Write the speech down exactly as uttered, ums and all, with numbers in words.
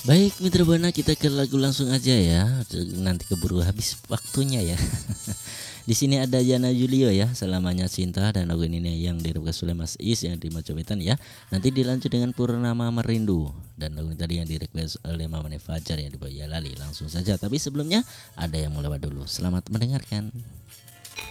Baik Mitra Buana, kita ke lagu langsung aja ya. Nanti keburu habis waktunya ya. Di sini ada Yana Julio ya, Selamanya Cinta, dan lagu ini nih yang direquest oleh Mas Is yang di Macobetan ya. Nanti dilanjut dengan Purnama Merindu, dan lagu ini tadi yang direquest oleh Mama Fajar yang di Boyolali. Langsung saja, tapi sebelumnya ada yang mau lewat dulu. Selamat mendengarkan.